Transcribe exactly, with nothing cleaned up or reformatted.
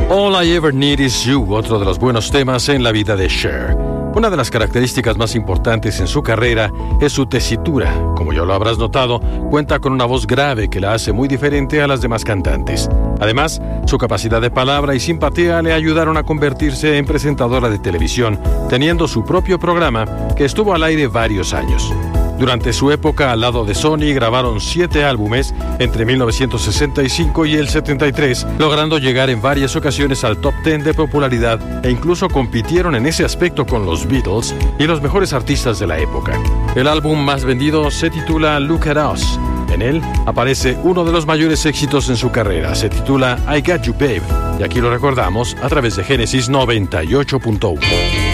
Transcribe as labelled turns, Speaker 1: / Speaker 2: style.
Speaker 1: All I Ever Need Is You, otro de los buenos temas en la vida de Cher. Una de las características más importantes en su carrera es su tesitura. Como ya lo habrás notado, cuenta con una voz grave que la hace muy diferente a las demás cantantes. Además, su capacidad de palabra y simpatía le ayudaron a convertirse en presentadora de televisión, teniendo su propio programa que estuvo al aire varios años. Durante su época al lado de Sony grabaron siete álbumes entre mil novecientos sesenta y cinco y el setenta y tres, logrando llegar en varias ocasiones al top diez de popularidad e incluso compitieron en ese aspecto con los Beatles y los mejores artistas de la época. El álbum más vendido se titula Look at Us. En él aparece uno de los mayores éxitos en su carrera. Se titula I Got You Babe y aquí lo recordamos a través de Génesis noventa y ocho punto uno.